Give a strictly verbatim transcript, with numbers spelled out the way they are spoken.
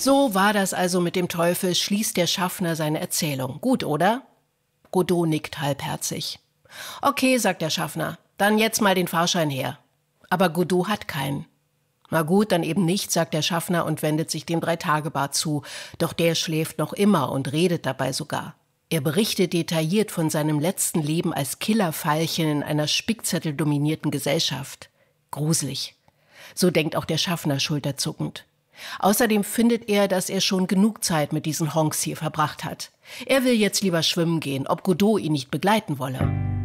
So war das also mit dem Teufel, schließt der Schaffner seine Erzählung. Gut, oder? Godot nickt halbherzig. Okay, sagt der Schaffner, dann jetzt mal den Fahrschein her. Aber Godot hat keinen. Na gut, dann eben nicht, sagt der Schaffner und wendet sich dem Drei-Tage-Bar zu. Doch der schläft noch immer und redet dabei sogar. Er berichtet detailliert von seinem letzten Leben als Killerveilchen in einer spickzetteldominierten Gesellschaft. Gruselig. So denkt auch der Schaffner schulterzuckend. Außerdem findet er, dass er schon genug Zeit mit diesen Honks hier verbracht hat. Er will jetzt lieber schwimmen gehen, ob Godot ihn nicht begleiten wolle.